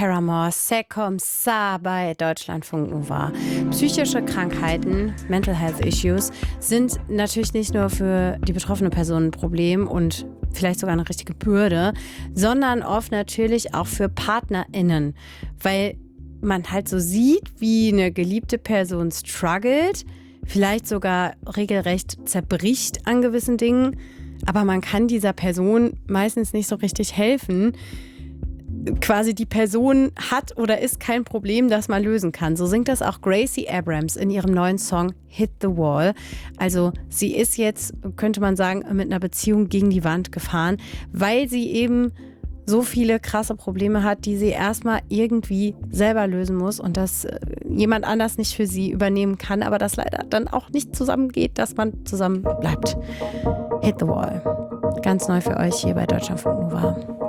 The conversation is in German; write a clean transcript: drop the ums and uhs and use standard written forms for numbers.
Paramore, C'est comme ça bei Deutschlandfunk Nova. Psychische Krankheiten, Mental Health Issues, sind natürlich nicht nur für die betroffene Person ein Problem und vielleicht sogar eine richtige Bürde, sondern oft natürlich auch für PartnerInnen, weil man halt so sieht, wie eine geliebte Person struggelt, vielleicht sogar regelrecht zerbricht an gewissen Dingen, aber man kann dieser Person meistens nicht so richtig helfen. Quasi die Person hat oder ist kein Problem, das man lösen kann. So singt das auch Gracie Abrams in ihrem neuen Song Hit the Wall. Also sie ist jetzt, könnte man sagen, mit einer Beziehung gegen die Wand gefahren, weil sie eben so viele krasse Probleme hat, die sie erstmal irgendwie selber lösen muss und das jemand anders nicht für sie übernehmen kann, aber das leider dann auch nicht zusammengeht, dass man zusammen bleibt. Hit the Wall. Ganz neu für euch hier bei Deutschlandfunk Nova.